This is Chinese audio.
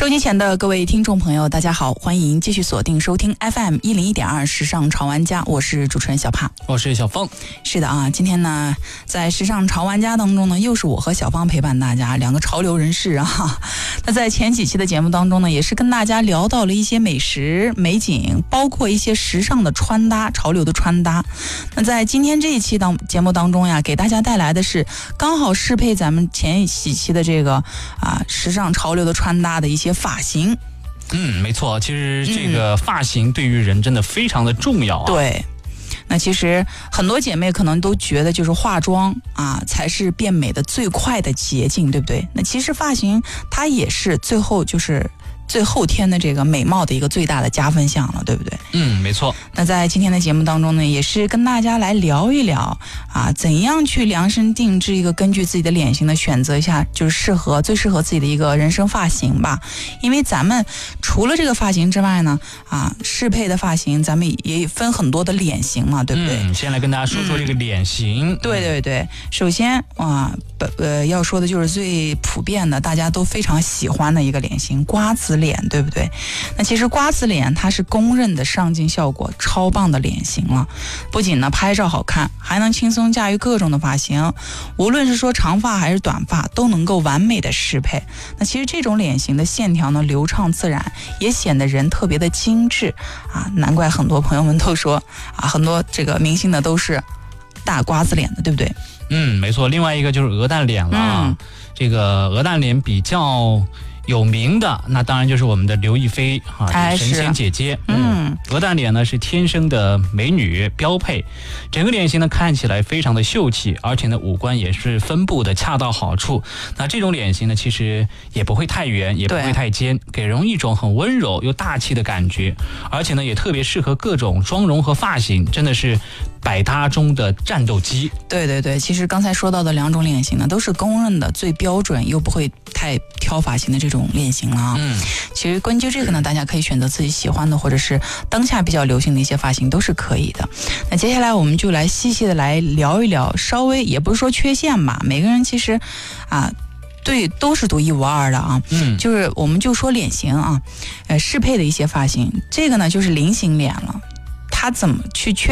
收机前的各位听众朋友大家好，欢迎继续锁定收听 FM 101.2时尚潮玩家，我是主持人小帕， 我是小芳。 是的啊，今天呢在时尚潮玩家当中呢，又是我和小芳陪伴大家，两个潮流人士啊。那在前几期的节目当中呢，也是跟大家聊到了一些美食美景，包括一些时尚的穿搭，潮流的穿搭。那在今天这一期节目当中呀，给大家带来的是刚好适配咱们前几期的这个时尚潮流的穿搭的一些发型。 没错，其实这个发型对于人真的非常的重要啊。 对，那其实很多姐妹可能都觉得就是化妆才是变美的最快的捷径，对不对？那其实发型它也是最后天的这个美貌的一个最大的加分项了，对不对？ 没错。 那在今天的节目当中呢，也是跟大家来聊一聊怎样去量身定制一个根据自己的脸型的选择一下，就是最适合自己的一个人生发型吧。因为咱们除了这个发型之外呢，适配的发型咱们也分很多的脸型嘛，对不对？ 先来跟大家说说这个脸型。 对，首先要说的就是最普遍的，大家都非常喜欢的一个脸型——瓜子脸，对不对？那其实瓜子脸它是公认的上镜效果超棒的脸型了，不仅呢拍照好看，还能轻松驾驭各种的发型，无论是说长发还是短发都能够完美的适配。那其实这种脸型的线条呢流畅自然，也显得人特别的精致难怪很多朋友们都说很多这个明星呢都是大瓜子脸的，对不对？ 没错。另外一个就是鹅蛋脸了这个鹅蛋脸比较有名的，那当然就是我们的刘亦菲神仙姐姐。鹅蛋脸呢是天生的美女标配，整个脸型呢看起来非常的秀气，而且呢五官也是分布的恰到好处。那这种脸型呢其实也不会太圆，也不会太尖，给人一种很温柔又大气的感觉，而且呢也特别适合各种妆容和发型，真的是百搭中的战斗机。 对，其实刚才说到的两种脸型呢，都是公认的最标准又不会太挑发型的这种脸型了其实根据这个呢，大家可以选择自己喜欢的，或者是当下比较流行的一些发型都是可以的。那接下来我们就来细细的来聊一聊，稍微也不是说缺陷吧，每个人其实对，都是独一无二的就是我们就说脸型适配的一些发型，这个呢就是菱形脸了，它怎么去